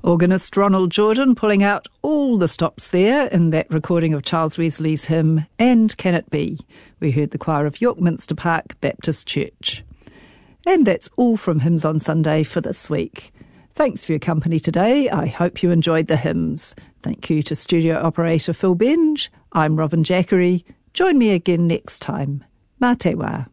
Organist Ronald Jordan pulling out all the stops there in that recording of Charles Wesley's hymn, And Can It Be? We heard the choir of York Minster Park Baptist Church. And that's all from Hymns on Sunday for this week. Thanks for your company today. I hope you enjoyed the hymns. Thank you to studio operator Phil Benge. I'm Robin Jackery. Join me again next time. Mā te wā.